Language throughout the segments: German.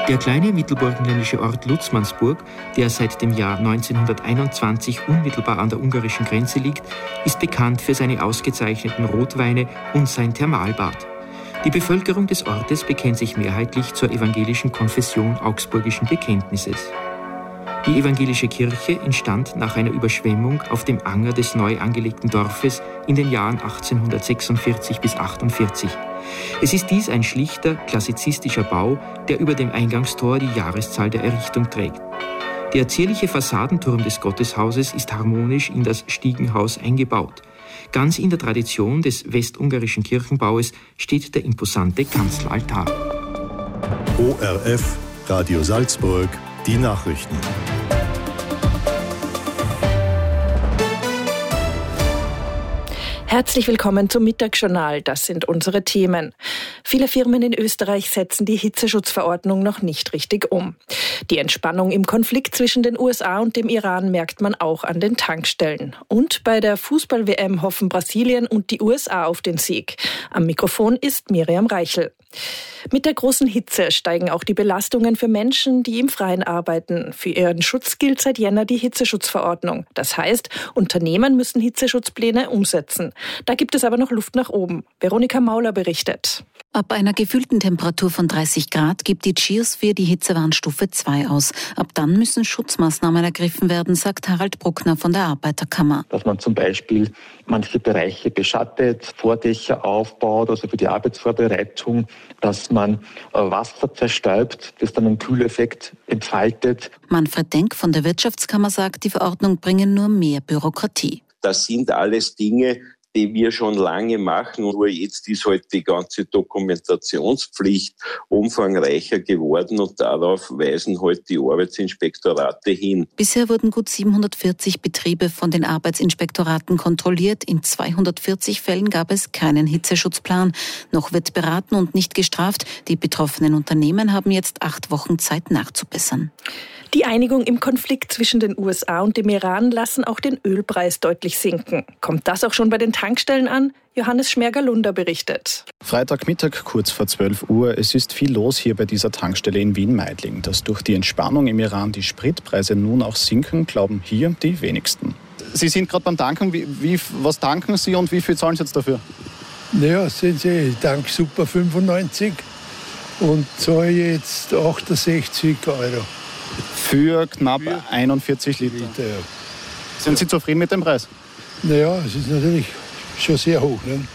Der kleine mittelburgenländische Ort Lutzmannsburg, der seit dem Jahr 1921 unmittelbar an der ungarischen Grenze liegt, ist bekannt für seine ausgezeichneten Rotweine und sein Thermalbad. Die Bevölkerung des Ortes bekennt sich mehrheitlich zur evangelischen Konfession augsburgischen Bekenntnisses. Die evangelische Kirche entstand nach einer Überschwemmung auf dem Anger des neu angelegten Dorfes in den Jahren 1846 bis 1848. Es ist dies ein schlichter, klassizistischer Bau, der über dem Eingangstor die Jahreszahl der Errichtung trägt. Der zierliche Fassadenturm des Gotteshauses ist harmonisch in das Stiegenhaus eingebaut. Ganz in der Tradition des westungarischen Kirchenbaues steht der imposante Kanzelaltar. ORF, Radio Salzburg, die Nachrichten. Herzlich willkommen zum Mittagsjournal. Das sind unsere Themen. Viele Firmen in Österreich setzen die Hitzeschutzverordnung noch nicht richtig um. Die Entspannung im Konflikt zwischen den USA und dem Iran merkt man auch an den Tankstellen. Und bei der Fußball-WM hoffen Brasilien und die USA auf den Sieg. Am Mikrofon ist Miriam Reichel. Mit der großen Hitze steigen auch die Belastungen für Menschen, die im Freien arbeiten. Für ihren Schutz gilt seit Jänner die Hitzeschutzverordnung. Das heißt, Unternehmen müssen Hitzeschutzpläne umsetzen. Da gibt es aber noch Luft nach oben. Veronika Mauler berichtet. Ab einer gefühlten Temperatur von 30 Grad gibt die Geosphere die Hitzewarnstufe 2 aus. Ab dann müssen Schutzmaßnahmen ergriffen werden, sagt Harald Bruckner von der Arbeiterkammer. Dass man zum Beispiel manche Bereiche beschattet, Vordächer aufbaut, also für die Arbeitsvorbereitung, dass man Wasser zerstäubt, das dann einen Kühleffekt entfaltet. Manfred Denk von der Wirtschaftskammer sagt, die Verordnung bringe nur mehr Bürokratie. Das sind alles Dinge, die wir schon lange machen. Nur jetzt ist halt die ganze Dokumentationspflicht umfangreicher geworden und darauf weisen halt die Arbeitsinspektorate hin. Bisher wurden gut 740 Betriebe von den Arbeitsinspektoraten kontrolliert. In 240 Fällen gab es keinen Hitzeschutzplan. Noch wird beraten und nicht gestraft. Die betroffenen Unternehmen haben jetzt 8 Wochen Zeit nachzubessern. Die Einigung im Konflikt zwischen den USA und dem Iran lassen auch den Ölpreis deutlich sinken. Kommt das auch schon bei den Tankstellen an? Johannes Schmerger-Lunder berichtet. Freitagmittag, kurz vor 12 Uhr. Es ist viel los hier bei dieser Tankstelle in Wien-Meidling. Dass durch die Entspannung im Iran die Spritpreise nun auch sinken, glauben hier die wenigsten. Sie sind gerade beim Tanken. Was tanken Sie und wie viel zahlen Sie jetzt dafür? Naja, sehen Sie, ich tanke Super 95 und zahle jetzt 68 Euro. Für knapp 41 Liter. Ja. Sind Sie zufrieden mit dem Preis? Naja, es ist natürlich schon sehr hoch. Ne?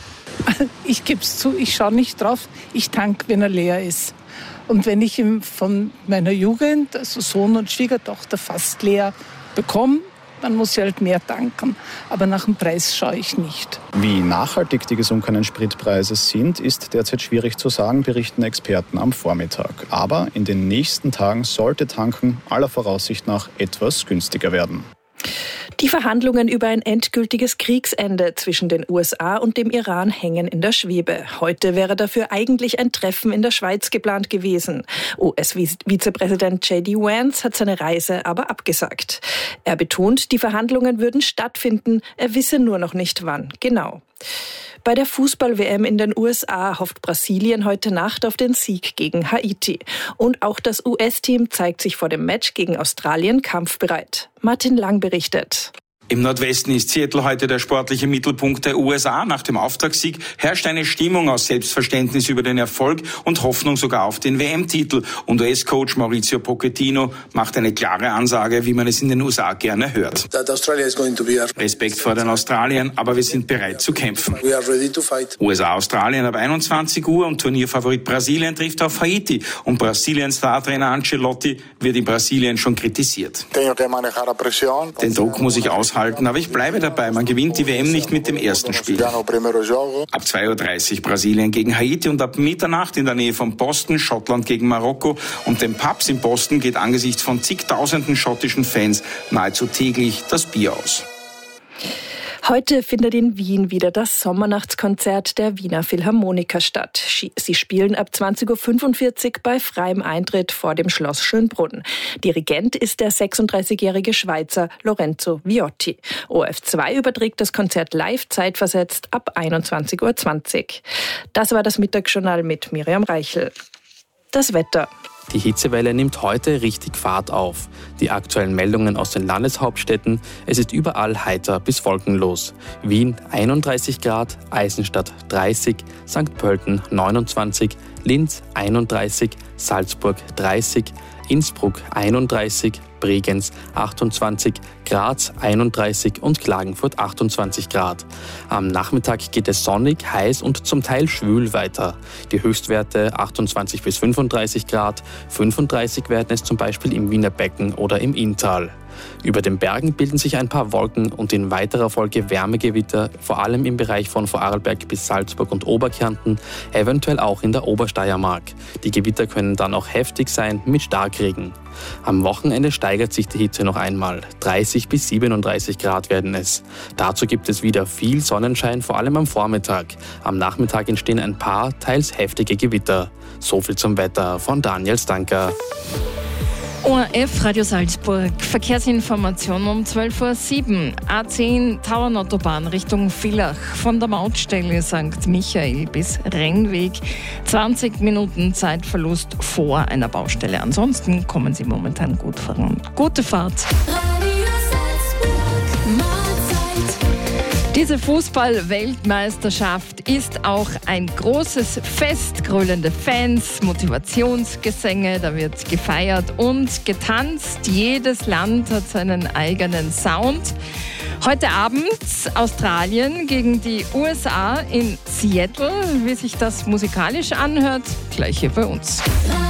Ich gebe es zu, ich schaue nicht drauf. Ich tanke, wenn er leer ist. Und wenn ich ihn von meiner Jugend, also Sohn und Schwiegertochter, fast leer bekomme, dann muss ich halt mehr tanken. Aber nach dem Preis schaue ich nicht. Wie nachhaltig die gesunkenen Spritpreise sind, ist derzeit schwierig zu sagen, berichten Experten am Vormittag. Aber in den nächsten Tagen sollte Tanken aller Voraussicht nach etwas günstiger werden. Die Verhandlungen über ein endgültiges Kriegsende zwischen den USA und dem Iran hängen in der Schwebe. Heute wäre dafür eigentlich ein Treffen in der Schweiz geplant gewesen. US-Vizepräsident J.D. Vance hat seine Reise aber abgesagt. Er betont, die Verhandlungen würden stattfinden, er wisse nur noch nicht wann genau. Bei der Fußball-WM in den USA hofft Brasilien heute Nacht auf den Sieg gegen Haiti. Und auch das US-Team zeigt sich vor dem Match gegen Australien kampfbereit. Martin Lang berichtet. Im Nordwesten ist Seattle heute der sportliche Mittelpunkt der USA. Nach dem Auftaktsieg herrscht eine Stimmung aus Selbstverständnis über den Erfolg und Hoffnung sogar auf den WM-Titel. Und US-Coach Mauricio Pochettino macht eine klare Ansage, wie man es in den USA gerne hört. Respekt vor den Australiern, aber wir sind bereit zu kämpfen. USA-Australien ab 21 Uhr und Turnierfavorit Brasilien trifft auf Haiti. Und Brasilien-Star-Trainer Ancelotti wird in Brasilien schon kritisiert. Den Druck muss ich aushalten. Aber ich bleibe dabei, man gewinnt die WM nicht mit dem ersten Spiel. Ab 2.30 Uhr Brasilien gegen Haiti und ab Mitternacht in der Nähe von Boston Schottland gegen Marokko. Und den Pubs in Boston geht angesichts von zigtausenden schottischen Fans nahezu täglich das Bier aus. Heute findet in Wien wieder das Sommernachtskonzert der Wiener Philharmoniker statt. Sie spielen ab 20.45 Uhr bei freiem Eintritt vor dem Schloss Schönbrunn. Dirigent ist der 36-jährige Schweizer Lorenzo Viotti. ORF2 überträgt das Konzert live zeitversetzt ab 21.20 Uhr. Das war das Mittagsjournal mit Miriam Reichel. Das Wetter. Die Hitzewelle nimmt heute richtig Fahrt auf. Die aktuellen Meldungen aus den Landeshauptstädten: Es ist überall heiter bis wolkenlos. Wien 31 Grad, Eisenstadt 30, St. Pölten 29, Linz 31, Salzburg 30, Innsbruck 31, Bregenz 28, Graz 31 und Klagenfurt 28 Grad. Am Nachmittag geht es sonnig, heiß und zum Teil schwül weiter. Die Höchstwerte 28 bis 35 Grad, 35 werden es zum Beispiel im Wiener Becken oder im Inntal. Über den Bergen bilden sich ein paar Wolken und in weiterer Folge Wärmegewitter, vor allem im Bereich von Vorarlberg bis Salzburg und Oberkärnten, eventuell auch in der Obersteiermark. Die Gewitter können dann auch heftig sein mit Starkregen. Am Wochenende steigert sich die Hitze noch einmal. 30 bis 37 Grad werden es. Dazu gibt es wieder viel Sonnenschein, vor allem am Vormittag. Am Nachmittag entstehen ein paar, teils heftige Gewitter. So viel zum Wetter von Daniel Stanker. ORF Radio Salzburg, Verkehrsinformation um 12:07 Uhr. A10 Tauernautobahn Richtung Villach von der Mautstelle St. Michael bis Rennweg. 20 Minuten Zeitverlust vor einer Baustelle. Ansonsten kommen Sie momentan gut voran. Gute Fahrt. Diese Fußball-Weltmeisterschaft ist auch ein großes Fest. Gröhlende Fans, Motivationsgesänge, da wird gefeiert und getanzt. Jedes Land hat seinen eigenen Sound. Heute Abend Australien gegen die USA in Seattle. Wie sich das musikalisch anhört, gleich hier bei uns.